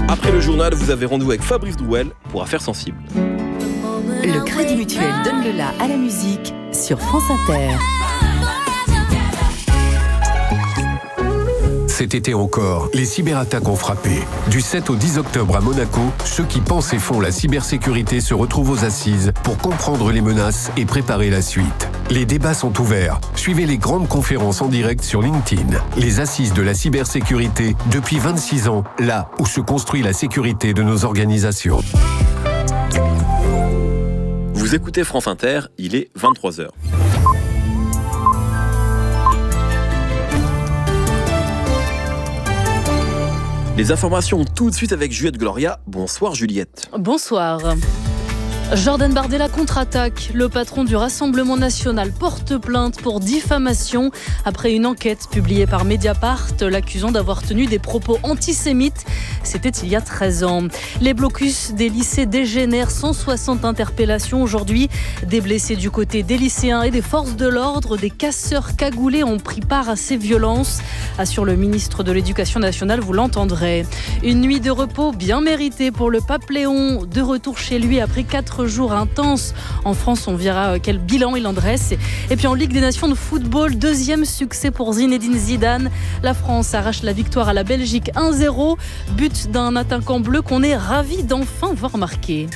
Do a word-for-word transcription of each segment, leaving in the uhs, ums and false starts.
Après le journal, vous avez rendez-vous avec Fabrice Drouel pour Affaires sensibles. Le Crédit Mutuel donne le la à la musique sur France Inter. Cet été encore, les cyberattaques ont frappé. Du sept au dix octobre à Monaco, ceux qui pensent et font la cybersécurité se retrouvent aux assises pour comprendre les menaces et préparer la suite. Les débats sont ouverts. Suivez les grandes conférences en direct sur LinkedIn. Les assises de la cybersécurité depuis vingt-six ans, là où se construit la sécurité de nos organisations. Vous écoutez France Inter, il est vingt-trois heures. Les informations tout de suite avec Juliette Gloria. Bonsoir Juliette. Bonsoir. Jordan Bardella contre-attaque. Le patron du Rassemblement national porte plainte pour diffamation après une enquête publiée par Mediapart l'accusant d'avoir tenu des propos antisémites. C'était il y a treize ans. Les blocus des lycées dégénèrent. cent soixante interpellations aujourd'hui. Des blessés du côté des lycéens et des forces de l'ordre. Des casseurs cagoulés ont pris part à ces violences, assure le ministre de l'Éducation nationale, vous l'entendrez. Une nuit de repos bien méritée pour le pape Léon. De retour chez lui après quatre jours intenses. En France, on verra quel bilan il en dresse. Et puis en Ligue des Nations de football, deuxième succès pour Zinedine Zidane. La France arrache la victoire à la Belgique un zéro. But d'un attaquant bleu qu'on est ravi d'enfin voir marquer.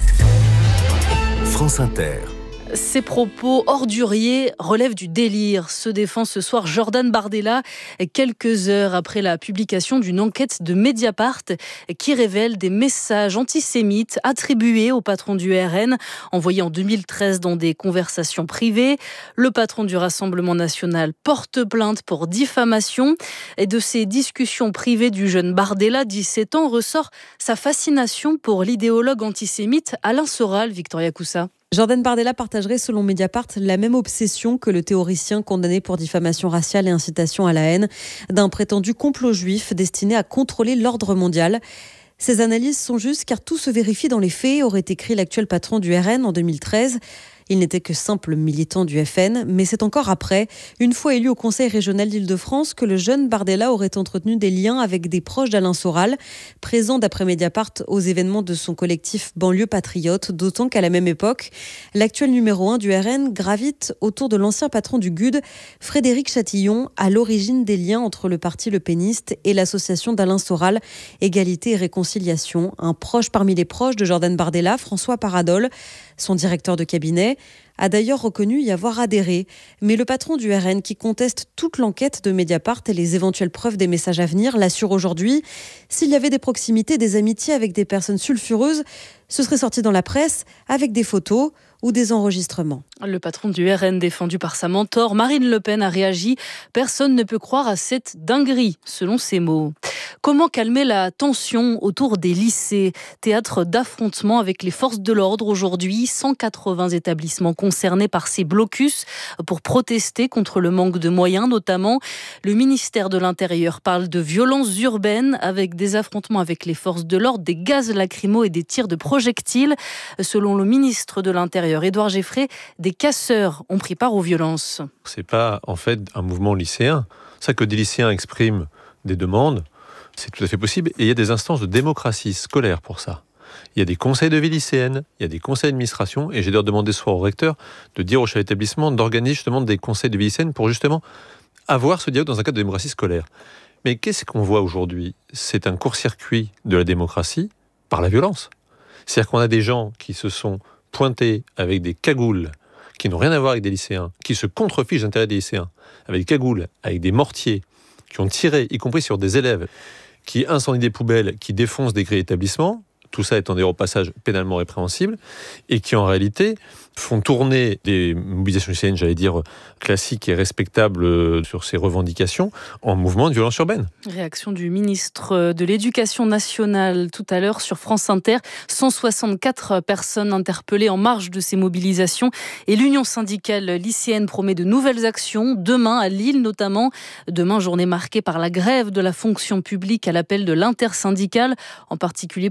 France Inter. Ces propos orduriers relèvent du délire. Se défend ce soir Jordan Bardella, quelques heures après la publication d'une enquête de Mediapart qui révèle des messages antisémites attribués au patron du R N, envoyés en deux mille treize dans des conversations privées. Le patron du Rassemblement national porte plainte pour diffamation. Et de ces discussions privées du jeune Bardella, dix-sept ans, ressort sa fascination pour l'idéologue antisémite Alain Soral. Victoria Coussa. Jordan Bardella partagerait selon Mediapart la même obsession que le théoricien condamné pour diffamation raciale et incitation à la haine d'un prétendu complot juif destiné à contrôler l'ordre mondial. Ces analyses sont justes car tout se vérifie dans les faits, aurait écrit l'actuel patron du R N en deux mille treize. Il n'était que simple militant du F N, mais c'est encore après, une fois élu au Conseil régional d'Île-de-France, que le jeune Bardella aurait entretenu des liens avec des proches d'Alain Soral, présent d'après Mediapart aux événements de son collectif Banlieue Patriote, d'autant qu'à la même époque, l'actuel numéro un du R N gravite autour de l'ancien patron du G U D, Frédéric Chatillon, à l'origine des liens entre le parti Le Péniste et l'association d'Alain Soral, Égalité et Réconciliation. Un proche parmi les proches de Jordan Bardella, François Paradol, son directeur de cabinet, a d'ailleurs reconnu y avoir adhéré. Mais le patron du R N, qui conteste toute l'enquête de Mediapart et les éventuelles preuves des messages à venir, l'assure aujourd'hui. S'il y avait des proximités, des amitiés avec des personnes sulfureuses, ce serait sorti dans la presse avec des photos ou des enregistrements. Le patron du R N, défendu par sa mentor, Marine Le Pen, a réagi. Personne ne peut croire à cette dinguerie, selon ses mots. Comment calmer la tension autour des lycées ? Théâtre d'affrontements avec les forces de l'ordre aujourd'hui. cent quatre-vingts établissements concernés par ces blocus pour protester contre le manque de moyens, notamment. Le ministère de l'Intérieur parle de violences urbaines avec des affrontements avec les forces de l'ordre, des gaz lacrymaux et des tirs de projectiles. Selon le ministre de l'Intérieur, Édouard Geffray, des casseurs ont pris part aux violences. C'est pas en fait un mouvement lycéen. Ça que des lycéens expriment des demandes, c'est tout à fait possible. Et il y a des instances de démocratie scolaire pour ça. Il y a des conseils de vie lycéenne, il y a des conseils d'administration, et j'ai d'ailleurs demandé ce soir au recteur de dire au chef d'établissement d'organiser justement des conseils de vie lycéenne pour justement avoir ce dialogue dans un cadre de démocratie scolaire. Mais qu'est-ce qu'on voit aujourd'hui ? C'est un court-circuit de la démocratie par la violence. C'est-à-dire qu'on a des gens qui se sont pointés avec des cagoules qui n'ont rien à voir avec des lycéens, qui se contrefichent des intérêts des lycéens, avec des cagoules, avec des mortiers, qui ont tiré, y compris sur des élèves, qui incendient des poubelles, qui défoncent des grilles d'établissement, tout ça étant des repassages pénalement répréhensibles, et qui en réalité font tourner des mobilisations lycéennes, j'allais dire, classiques et respectables sur ces revendications, en mouvement de violence urbaine. Réaction du ministre de l'Éducation nationale tout à l'heure sur France Inter. cent soixante-quatre personnes interpellées en marge de ces mobilisations. Et l'Union syndicale lycéenne promet de nouvelles actions, demain à Lille notamment. Demain, journée marquée par la grève de la fonction publique à l'appel de l'intersyndicale, en particulier pour demander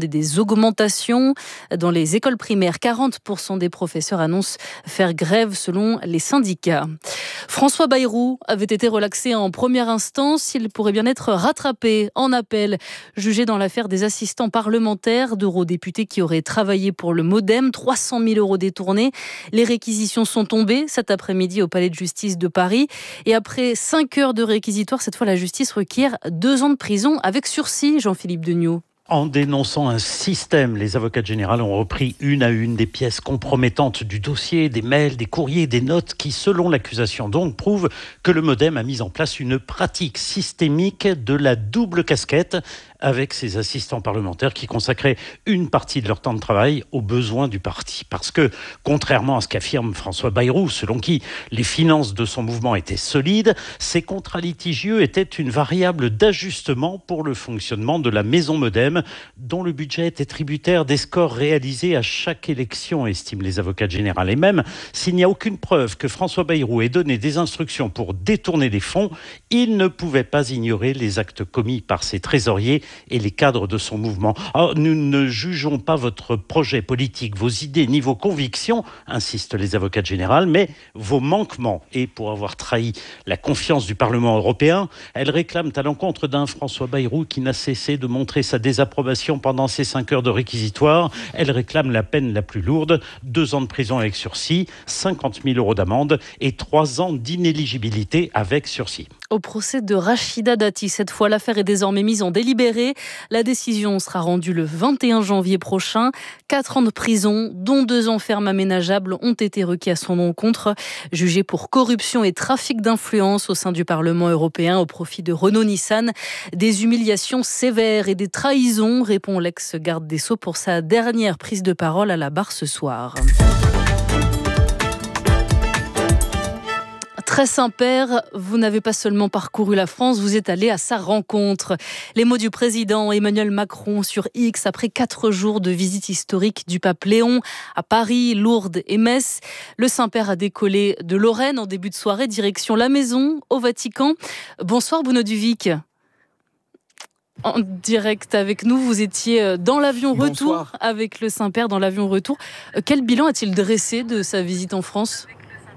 demandé des augmentations. Dans les écoles primaires, quarante pour cent des professeurs annoncent faire grève selon les syndicats. François Bayrou avait été relaxé en première instance. Il pourrait bien être rattrapé en appel, jugé dans l'affaire des assistants parlementaires d'eurodéputés qui auraient travaillé pour le Modem. trois cent mille euros détournés. Les réquisitions sont tombées cet après-midi au palais de justice de Paris. Et après cinq heures de réquisitoire, cette fois la justice requiert deux ans de prison avec sursis, Jean-Philippe Degnaud. En dénonçant un système, les avocats généraux ont repris une à une des pièces compromettantes du dossier, des mails, des courriers, des notes qui, selon l'accusation donc, prouvent que le Modem a mis en place une pratique systémique de la double casquette avec ses assistants parlementaires qui consacraient une partie de leur temps de travail aux besoins du parti. Parce que, contrairement à ce qu'affirme François Bayrou, selon qui les finances de son mouvement étaient solides, ces contrats litigieux étaient une variable d'ajustement pour le fonctionnement de la maison Modem, dont le budget était tributaire des scores réalisés à chaque élection, estiment les avocats généraux. Et même s'il n'y a aucune preuve que François Bayrou ait donné des instructions pour détourner les fonds, il ne pouvait pas ignorer les actes commis par ses trésoriers et les cadres de son mouvement. Alors, nous ne jugeons pas votre projet politique, vos idées ni vos convictions, insistent les avocats généraux, mais vos manquements. Et pour avoir trahi la confiance du Parlement européen, elles réclament à l'encontre d'un François Bayrou qui n'a cessé de montrer sa désapprobation pendant ces cinq heures de réquisitoire. Elles réclament la peine la plus lourde, deux ans de prison avec sursis, cinquante mille euros d'amende et trois ans d'inéligibilité avec sursis. Au procès de Rachida Dati, cette fois, l'affaire est désormais mise en délibéré. La décision sera rendue le vingt et un janvier prochain. Quatre ans de prison, dont deux ans ferme aménageables, ont été requis à son encontre. Jugé pour corruption et trafic d'influence au sein du Parlement européen au profit de Renault-Nissan. Des humiliations sévères et des trahisons, répond l'ex-garde des Sceaux pour sa dernière prise de parole à la barre ce soir. Très Saint-Père, vous n'avez pas seulement parcouru la France, vous êtes allé à sa rencontre. Les mots du président Emmanuel Macron sur X après quatre jours de visite historique du pape Léon à Paris, Lourdes et Metz. Le Saint-Père a décollé de Lorraine en début de soirée, direction la Maison au Vatican. Bonsoir Bruno Duvic. En direct avec nous, vous étiez dans l'avion retour Bonsoir. Avec le Saint-Père dans l'avion retour. Quel bilan a-t-il dressé de sa visite en France ?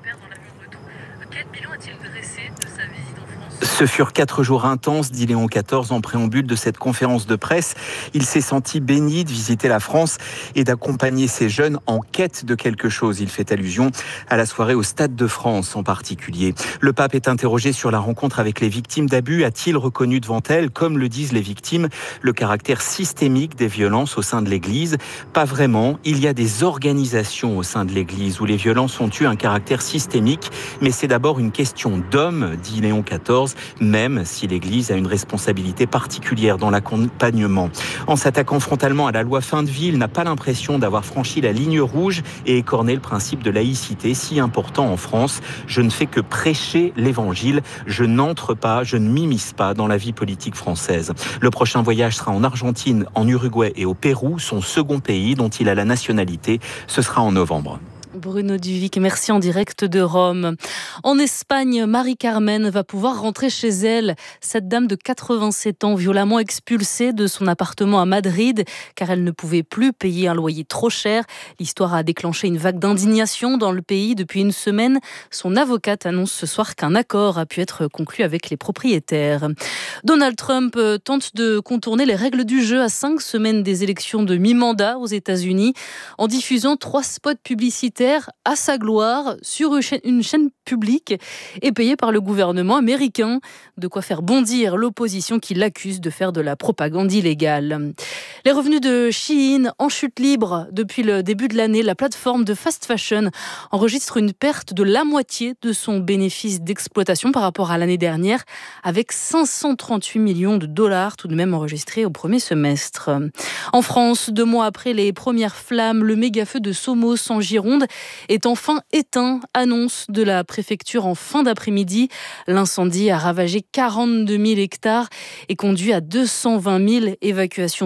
Quel bilan a-t-il dressé de sa visite en France ? Ce furent quatre jours intenses, dit Léon quatorze en préambule de cette conférence de presse. Il s'est senti béni de visiter la France et d'accompagner ces jeunes en quête de quelque chose. Il fait allusion à la soirée au Stade de France en particulier. Le pape est interrogé sur la rencontre avec les victimes d'abus. A-t-il reconnu devant elles, comme le disent les victimes, le caractère systémique des violences au sein de l'Église ? Pas vraiment. Il y a des organisations au sein de l'Église où les violences ont eu un caractère systémique, mais c'est d'abord une question d'hommes, dit Léon quatorze, même si l'Église a une responsabilité particulière dans l'accompagnement. En s'attaquant frontalement à la loi fin de vie, il n'a pas l'impression d'avoir franchi la ligne rouge et écorné le principe de laïcité si important en France. Je ne fais que prêcher l'évangile, je n'entre pas, je ne m'immisce pas dans la vie politique française. Le prochain voyage sera en Argentine, en Uruguay et au Pérou, son second pays dont il a la nationalité. Ce sera en novembre. Bruno Duvic, merci en direct de Rome. En Espagne, Marie-Carmen va pouvoir rentrer chez elle. Cette dame de quatre-vingt-sept ans, violemment expulsée de son appartement à Madrid, car elle ne pouvait plus payer un loyer trop cher. L'histoire a déclenché une vague d'indignation dans le pays depuis une semaine. Son avocate annonce ce soir qu'un accord a pu être conclu avec les propriétaires. Donald Trump tente de contourner les règles du jeu à cinq semaines des élections de mi-mandat aux États-Unis en diffusant trois spots publicitaires à sa gloire sur une chaîne publique et payée par le gouvernement américain. De quoi faire bondir l'opposition qui l'accuse de faire de la propagande illégale. Les revenus de Shein en chute libre depuis le début de l'année. La plateforme de fast fashion enregistre une perte de la moitié de son bénéfice d'exploitation par rapport à l'année dernière, avec cinq cent trente-huit millions de dollars tout de même enregistrés au premier semestre. En France, deux mois après les premières flammes, le méga-feu de Somos en Gironde est enfin éteint, annonce de la préfecture en fin d'après-midi. L'incendie a ravagé quarante-deux mille hectares et conduit à deux cent vingt mille évacuations cet été.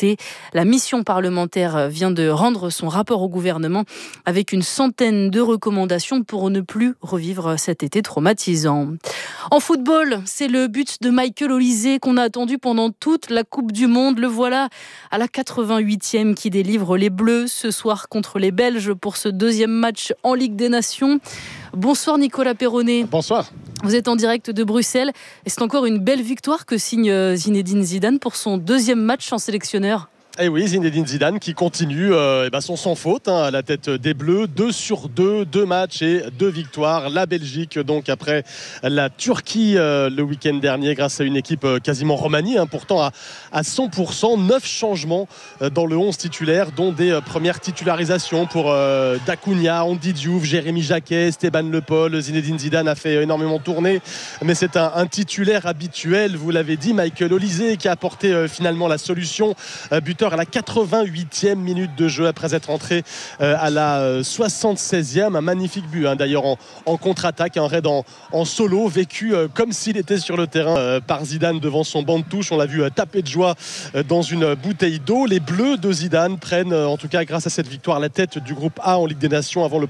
été. La mission parlementaire vient de rendre son rapport au gouvernement avec une centaine de recommandations pour ne plus revivre cet été traumatisant. En football, c'est le but de Michael Olise qu'on a attendu pendant toute la Coupe du Monde. Le voilà à la quatre-vingt-huitième qui délivre les Bleus ce soir contre les Belges pour ce deuxième match en Ligue des Nations. Bonsoir Nicolas Perronnet. Bonsoir. Vous êtes en direct de Bruxelles et c'est encore une belle victoire que signe Zinedine Zidane pour son deuxième match en sélectionneur. Et oui, Zinedine Zidane qui continue euh, eh ben son sans faute hein, à la tête des Bleus, deux sur deux, deux matchs et deux victoires. La Belgique donc après la Turquie euh, le week-end dernier grâce à une équipe euh, quasiment remaniée, hein, pourtant à, à cent pour cent, neuf changements euh, dans le onze titulaire, dont des euh, premières titularisations pour euh, Dacunia, Andy Diouf, Jérémy Jacquet, Esteban Le Paul. Zinedine Zidane a fait énormément tourner, mais c'est un, un titulaire habituel, vous l'avez dit, Michael Olise qui a apporté euh, finalement la solution, euh, buteur à la quatre-vingt-huitième minute de jeu après être entré euh, à la soixante-seizième. Un magnifique but hein, d'ailleurs en, en contre-attaque, un raid en, en solo vécu euh, comme s'il était sur le terrain euh, par Zidane devant son banc de touche. On l'a vu euh, taper de joie euh, dans une bouteille d'eau. Les Bleus de Zidane prennent euh, en tout cas grâce à cette victoire la tête du groupe A en Ligue des Nations avant le